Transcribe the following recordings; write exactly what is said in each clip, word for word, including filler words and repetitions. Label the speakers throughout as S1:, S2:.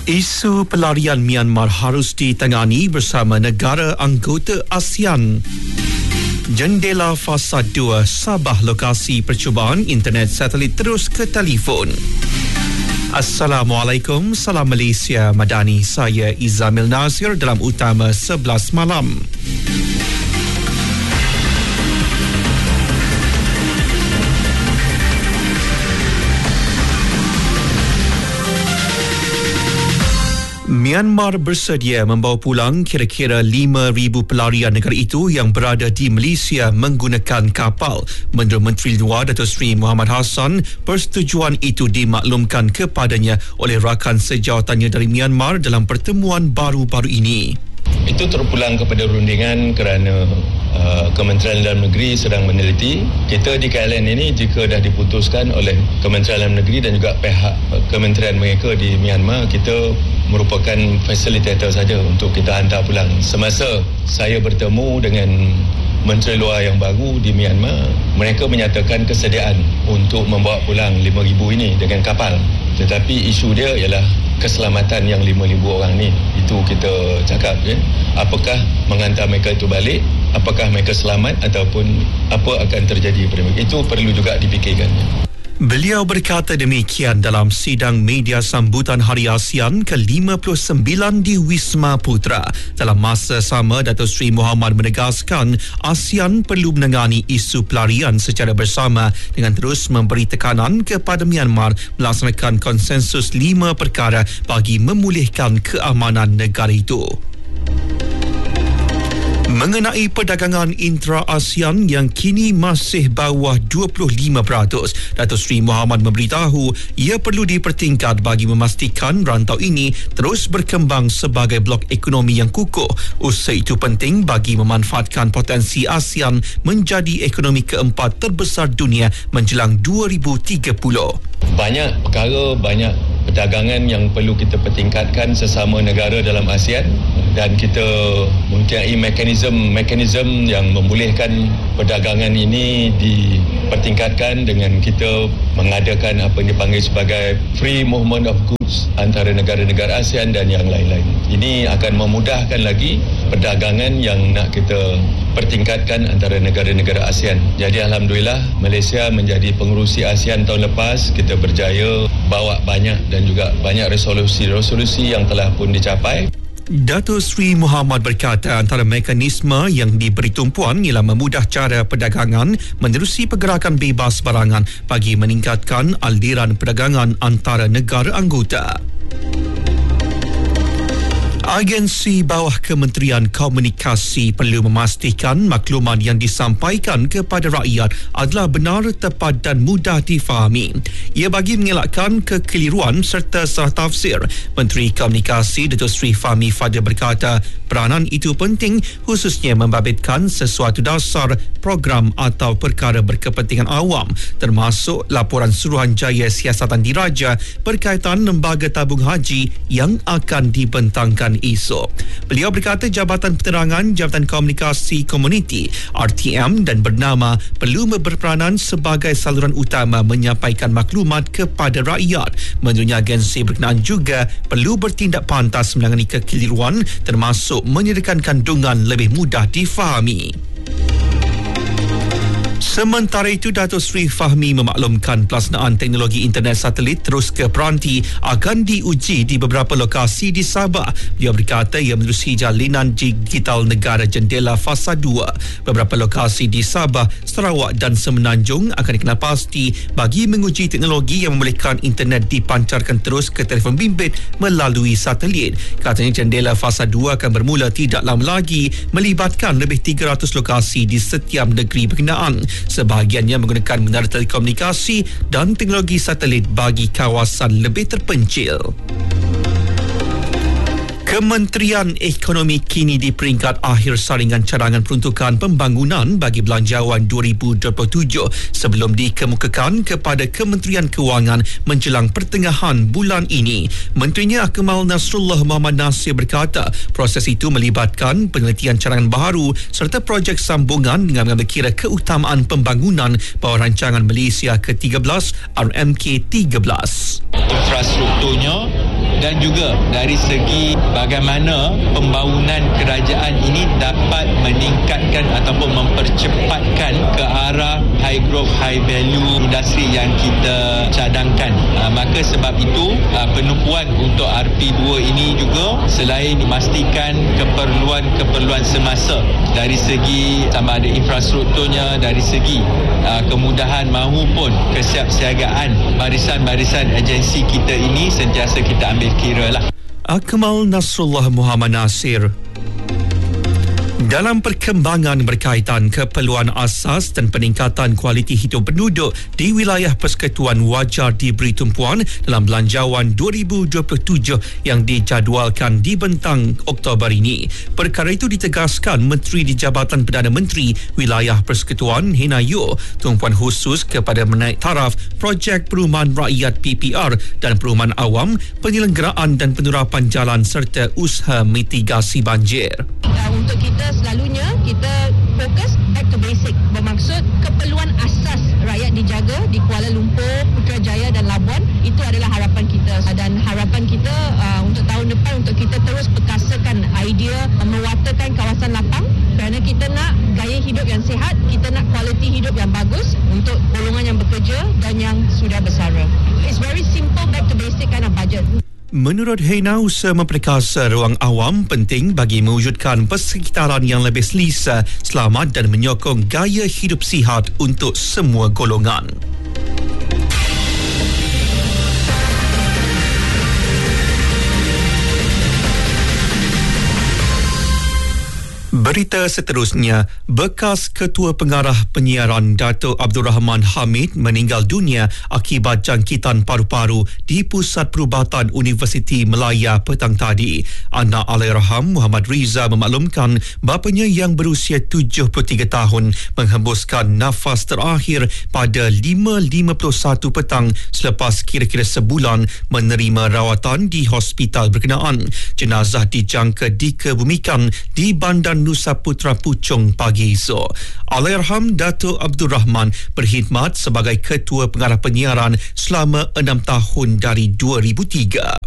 S1: Isu pelarian Myanmar harus ditangani bersama negara anggota ASEAN. Jendela Fasa dua Sabah lokasi percubaan internet satelit terus ke telefon. Assalamualaikum, salam Malaysia Madani. Saya Izamil Nasir dalam Utama sebelas malam. Myanmar bersedia membawa pulang kira-kira lima ribu pelarian negara itu yang berada di Malaysia menggunakan kapal. Menurut Menteri Luar Datuk Seri Muhammad Hassan, persetujuan itu dimaklumkan kepadanya oleh rakan sejawatannya dari Myanmar dalam pertemuan baru-baru ini.
S2: Itu terpulang kepada rundingan kerana uh, Kementerian Dalam Negeri sedang meneliti. Kita di K L N ini jika dah diputuskan oleh Kementerian Dalam Negeri dan juga pihak uh, kementerian mereka di Myanmar, kita merupakan fasilitator saja untuk kita hantar pulang. Semasa saya bertemu dengan Menteri Luar yang baru di Myanmar, mereka menyatakan kesediaan untuk membawa pulang lima ribu ini dengan kapal. Tetapi isu dia ialah keselamatan yang lima ribu orang ni. Itu kita cakap, ya. Apakah menghantar mereka itu balik, apakah mereka selamat ataupun apa akan terjadi pada mereka. Itu perlu juga dipikirkan.
S1: Beliau berkata demikian dalam sidang media sambutan Hari ASEAN ke lima puluh sembilan di Wisma Putra. Dalam masa sama, Datuk Seri Muhammad menegaskan ASEAN perlu menangani isu pelarian secara bersama dengan terus memberi tekanan kepada Myanmar melaksanakan konsensus lima perkara bagi memulihkan keamanan negara itu. Mengenai perdagangan intra-ASEAN yang kini masih bawah dua puluh lima peratus, Datuk Seri Muhammad memberitahu ia perlu dipertingkat bagi memastikan rantau ini terus berkembang sebagai blok ekonomi yang kukuh. Usaha itu penting bagi memanfaatkan potensi ASEAN menjadi ekonomi keempat terbesar dunia menjelang dua ribu tiga puluh.
S2: Banyak perkara, banyak perdagangan yang perlu kita pertingkatkan sesama negara dalam ASEAN, dan kita mempunyai mekanisme-mekanisme yang membolehkan perdagangan ini dipertingkatkan dengan kita mengadakan apa yang dipanggil sebagai free movement of goods antara negara-negara ASEAN dan yang lain-lain. Ini akan memudahkan lagi perdagangan yang nak kita pertingkatkan antara negara-negara ASEAN. Jadi Alhamdulillah, Malaysia menjadi pengerusi ASEAN tahun lepas. Kita berjaya bawa banyak dan juga banyak resolusi-resolusi yang telah pun dicapai.
S1: Datuk Seri Muhammad berkata antara mekanisme yang diberi tumpuan ialah memudah cara perdagangan menerusi pergerakan bebas barangan bagi meningkatkan aliran perdagangan antara negara anggota. Agensi bawah Kementerian Komunikasi perlu memastikan maklumat yang disampaikan kepada rakyat adalah benar, tepat dan mudah difahami. Ia bagi mengelakkan kekeliruan serta salah tafsir. Menteri Komunikasi Datuk Seri Fahmi Fadzil berkata peranan itu penting, khususnya membabitkan sesuatu dasar program atau perkara berkepentingan awam, termasuk laporan Suruhanjaya Siasatan Diraja berkaitan lembaga tabung haji yang akan dibentangkan esok. Beliau berkata Jabatan Penerangan, Jabatan Komunikasi Komuniti R T M dan bernama perlu berperanan sebagai saluran utama menyampaikan maklumat kepada rakyat. Menurutnya agensi berkenaan juga perlu bertindak pantas menangani kekeliruan, termasuk menyediakan kandungan lebih mudah difahami. Sementara itu, Datuk Seri Fahmi memaklumkan pelaksanaan teknologi internet satelit terus ke peranti akan diuji di beberapa lokasi di Sabah. Dia berkata ia menerusi jalinan digital negara Jendela Fasa dua. Beberapa lokasi di Sabah, Sarawak dan Semenanjung akan dikenal pasti bagi menguji teknologi yang membolehkan internet dipancarkan terus ke telefon bimbit melalui satelit. Katanya Jendela Fasa dua akan bermula tidak lama lagi melibatkan lebih tiga ratus lokasi di setiap negeri berkenaan. Sebahagiannya menggunakan menara telekomunikasi dan teknologi satelit bagi kawasan lebih terpencil. Kementerian Ekonomi kini di peringkat akhir saringan cadangan peruntukan pembangunan bagi belanjawan dua ribu dua puluh tujuh sebelum dikemukakan kepada Kementerian Kewangan menjelang pertengahan bulan ini. Menterinya Akmal Nasrullah Muhammad Nasir berkata proses itu melibatkan penelitian cadangan baharu serta projek sambungan dengan mengambil kira keutamaan pembangunan bawah rancangan Malaysia ke tiga belas R M K tiga belas.
S3: Infrastrukturnya dan juga dari segi bagaimana pembangunan kerajaan ini dapat meningkatkan ataupun mempercepatkan ke arah high growth, high value industri yang kita cadangkan. Uh, maka sebab itu uh, penumpuan untuk R P dua ini juga selain memastikan keperluan-keperluan semasa dari segi sama ada infrastrukturnya, dari segi uh, kemudahan mahupun kesiapsiagaan barisan-barisan agensi kita ini sentiasa kita ambil kira lah.
S1: Akmal Nasrullah Muhammad Nasir. Dalam perkembangan berkaitan keperluan asas dan peningkatan kualiti hidup penduduk di wilayah Persekutuan wajar diberi tumpuan dalam Belanjawan dua ribu dua puluh tujuh yang dijadualkan di bentang Oktober ini. Perkara itu ditegaskan Menteri di Jabatan Perdana Menteri Wilayah Persekutuan Hina Yeoh, tumpuan khusus kepada menaik taraf projek perumahan rakyat P P R dan perumahan awam, penyelenggaraan dan penerapan jalan serta usaha mitigasi banjir.
S4: Untuk kita selalunya kita fokus back to basic, bermaksud keperluan asas rakyat dijaga di Kuala Lumpur, Putrajaya dan Labuan. Itu adalah harapan kita, dan harapan kita uh, untuk tahun depan untuk kita terus perkasakan idea uh, mewatakan kawasan lapang, kerana kita nak gaya hidup yang sihat, kita nak kualiti hidup yang bagus untuk golongan yang bekerja dan yang sudah bersara. It's very simple, back to basic kind of budget.
S1: Menurut Hina, usaha memperkasa ruang awam penting bagi mewujudkan persekitaran yang lebih selesa, selamat dan menyokong gaya hidup sihat untuk semua golongan. Berita seterusnya, bekas Ketua Pengarah Penyiaran Dato' Abdul Rahman Hamid meninggal dunia akibat jangkitan paru-paru di Pusat Perubatan Universiti Melaya petang tadi. Anak Allahyarham Muhammad Riza memaklumkan bapanya yang berusia tujuh puluh tiga tahun menghembuskan nafas terakhir pada lima lima puluh satu petang selepas kira-kira sebulan menerima rawatan di hospital berkenaan. Jenazah dijangka dikebumikan di Bandar Nusa Putra Puchong pagi esok. Allahyarham Dato' Abdul Rahman berkhidmat sebagai Ketua Pengarah Penyiaran selama enam tahun dari dua ribu tiga.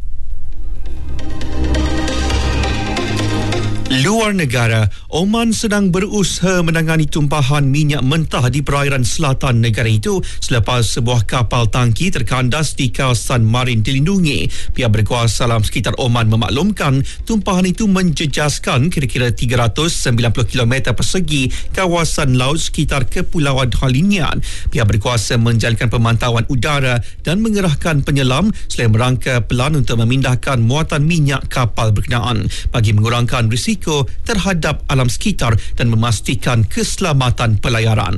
S1: Luar negara, Oman sedang berusaha menangani tumpahan minyak mentah di perairan selatan negara itu selepas sebuah kapal tangki terkandas di kawasan marin dilindungi. Pihak berkuasa dalam sekitar Oman memaklumkan tumpahan itu menjejaskan kira-kira tiga ratus sembilan puluh kilometer persegi kawasan laut sekitar Kepulauan Halinian. Pihak berkuasa menjalankan pemantauan udara dan mengerahkan penyelam selain merangka pelan untuk memindahkan muatan minyak kapal berkenaan bagi mengurangkan risiko terhadap alam sekitar dan memastikan keselamatan pelayaran.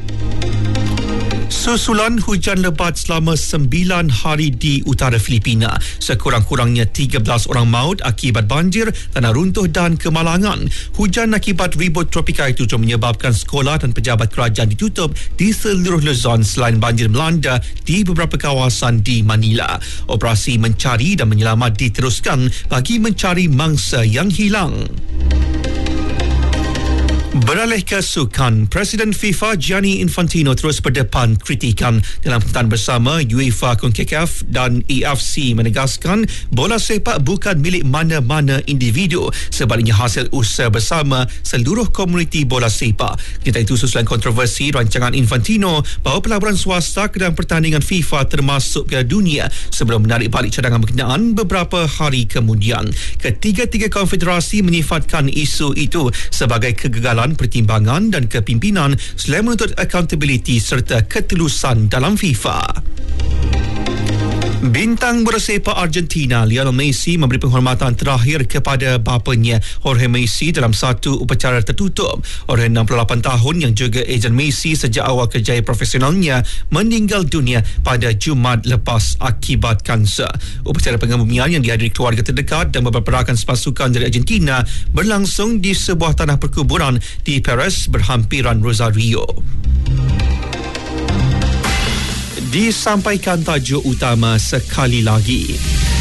S1: Susulan hujan lebat selama sembilan hari di utara Filipina. Sekurang-kurangnya tiga belas orang maut akibat banjir, tanah runtuh dan kemalangan. Hujan akibat ribut tropika itu juga menyebabkan sekolah dan pejabat kerajaan ditutup di seluruh Luzon selain banjir melanda di beberapa kawasan di Manila. Operasi mencari dan menyelamat diteruskan bagi mencari mangsa yang hilang. Beralih ke sukan, Presiden FIFA Gianni Infantino terus berdepan kritikan dalam pertemuan bersama UEFA, CONCACAF dan A F C menegaskan bola sepak bukan milik mana-mana individu, sebaliknya hasil usaha bersama seluruh komuniti bola sepak. Kita itu susulan kontroversi rancangan Infantino bahawa pelaburan swasta ke dalam pertandingan FIFA termasuk Piala Dunia sebelum menarik balik cadangan berkenaan beberapa hari kemudian. Ketiga-tiga konfederasi menyifatkan isu itu sebagai kegagalan pertimbangan dan kepimpinan selain menuntut accountability serta ketulusan dalam FIFA. Bintang bola sepak Argentina Lionel Messi memberi penghormatan terakhir kepada bapanya Jorge Messi dalam satu upacara tertutup. Orang enam puluh lapan tahun yang juga ejen Messi sejak awal kerjaya profesionalnya meninggal dunia pada Jumaat lepas akibat kanser. Upacara pengebumian yang dihadiri keluarga terdekat dan beberapa rakan sepasukan dari Argentina berlangsung di sebuah tanah perkuburan di Perez berhampiran Rosario. Disampaikan tajuk utama sekali lagi.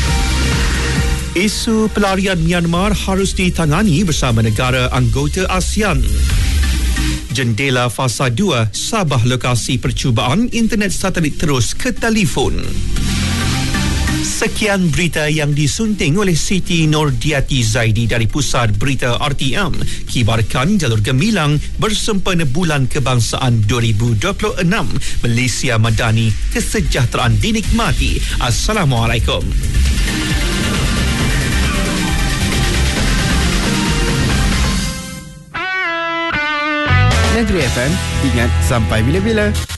S1: Isu pelarian Myanmar harus ditangani bersama negara anggota ASEAN. Jendela fasa dua, Sabah lokasi percubaan internet satelit terus ke telefon. Sekian berita yang disunting oleh Siti Nordiati Zaidi dari Pusat Berita R T M. Kibarkan jalur gemilang bersempena Bulan Kebangsaan dua ribu dua puluh enam. Malaysia Madani, kesejahteraan dinikmati. Assalamualaikum.
S5: Negeri F M, ingat sampai bila-bila.